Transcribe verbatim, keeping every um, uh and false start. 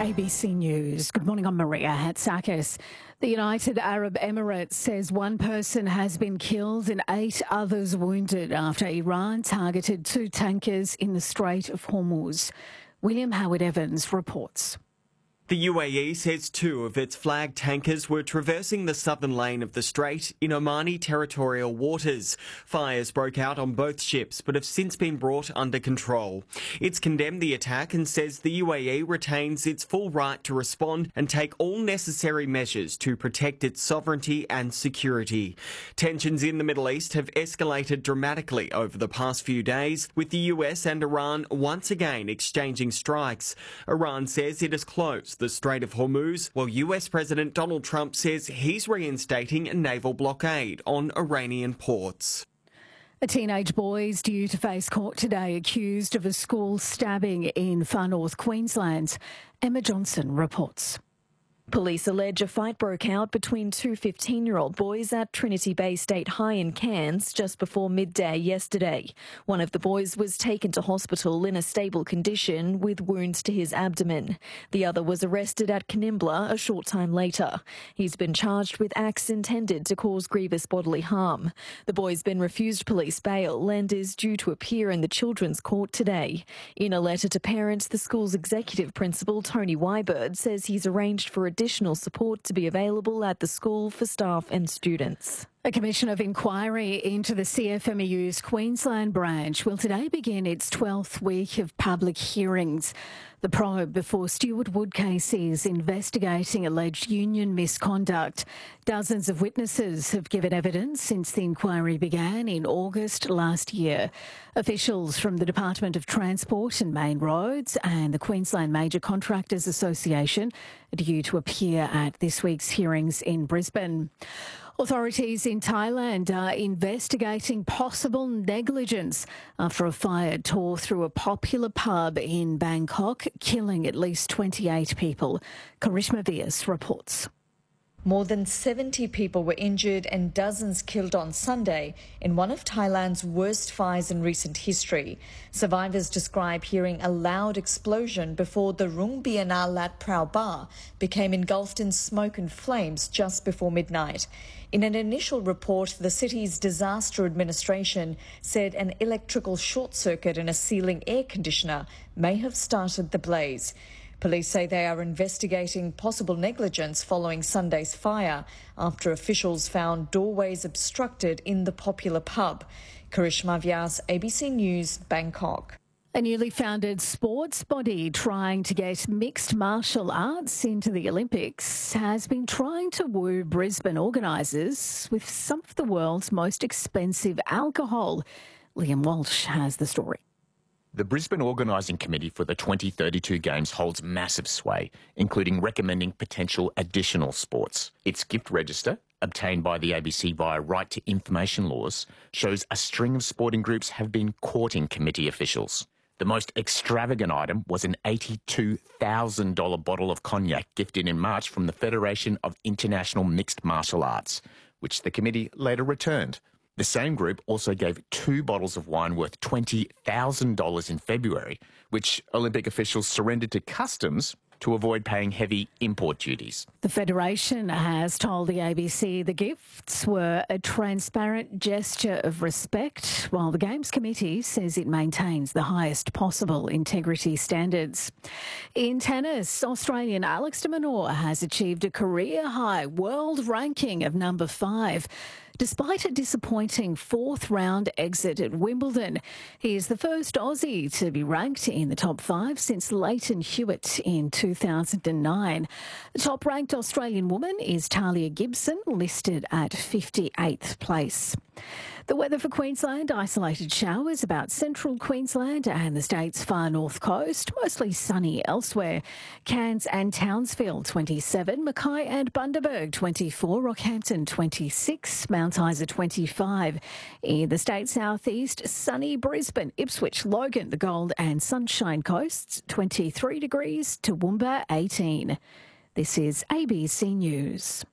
A B C News. Good morning, I'm Maria Hatzakis. The United Arab Emirates says one person has been killed and eight others wounded after Iran targeted two tankers in the Strait of Hormuz. William Howard-Evans reports. The U A E says two of its flagged tankers were traversing the southern lane of the strait in Omani territorial waters. Fires broke out on both ships but have since been brought under control. It's condemned the attack and says the U A E retains its full right to respond and take all necessary measures to protect its sovereignty and security. Tensions in the Middle East have escalated dramatically over the past few days, with the U S and Iran once again exchanging strikes. Iran says it has closed the Strait of Hormuz, while U S President Donald Trump says he's reinstating a naval blockade on Iranian ports. A teenage boy is due to face court today accused of a school stabbing in Far North Queensland. Emma Johnson reports. Police allege a fight broke out between two fifteen-year-old boys at Trinity Bay State High in Cairns just before midday yesterday. One of the boys was taken to hospital in a stable condition with wounds to his abdomen. The other was arrested at Canimbla a short time later. He's been charged with acts intended to cause grievous bodily harm. The boy's been refused police bail and is due to appear in the Children's Court today. In a letter to parents, the school's executive principal, Tony Wybird, says he's arranged for additional support to be available at the school for staff and students. A commission of inquiry into the C F M E U's Queensland branch will today begin its twelfth week of public hearings. The probe before Stuart Wood case is investigating alleged union misconduct. Dozens of witnesses have given evidence since the inquiry began in August last year. Officials from the Department of Transport and Main Roads and the Queensland Major Contractors Association are due to appear at this week's hearings in Brisbane. Authorities in Thailand are investigating possible negligence after a fire tore through a popular pub in Bangkok, killing at least twenty-eight people. Karishma Vyas reports. More than seventy people were injured and dozens killed on Sunday in one of Thailand's worst fires in recent history. Survivors describe hearing a loud explosion before the Rung Biana Lat Prao bar became engulfed in smoke and flames just before midnight. In an initial report, the city's disaster administration said an electrical short circuit in a ceiling air conditioner may have started the blaze. Police say they are investigating possible negligence following Sunday's fire after officials found doorways obstructed in the popular pub. Karishma Vyas, A B C News, Bangkok. A newly founded sports body trying to get mixed martial arts into the Olympics has been trying to woo Brisbane organisers with some of the world's most expensive alcohol. Liam Walsh has the story. The Brisbane Organising Committee for the twenty thirty-two Games holds massive sway, including recommending potential additional sports. Its gift register, obtained by the A B C via right to information laws, shows a string of sporting groups have been courting committee officials. The most extravagant item was an eighty-two thousand dollars bottle of cognac gifted in March from the Federation of International Mixed Martial Arts, which the committee later returned. The same group also gave two bottles of wine worth twenty thousand dollars in February, which Olympic officials surrendered to customs to avoid paying heavy import duties. The Federation has told the A B C the gifts were a transparent gesture of respect, while the Games Committee says it maintains the highest possible integrity standards. In tennis, Australian Alex de Minaur has achieved a career-high world ranking of number five. Despite a disappointing fourth-round exit at Wimbledon, he is the first Aussie to be ranked in the top five since Leighton Hewitt in two thousand nine. The top-ranked Australian woman is Talia Gibson, listed at fifty-eighth place. The weather for Queensland: isolated showers about central Queensland and the state's far north coast, mostly sunny elsewhere. Cairns and Townsville twenty-seven, Mackay and Bundaberg twenty-four, Rockhampton twenty-six, Mount Isa twenty-five. In the state southeast, sunny Brisbane, Ipswich, Logan, the Gold and Sunshine Coasts twenty-three degrees, Toowoomba eighteen. This is A B C News.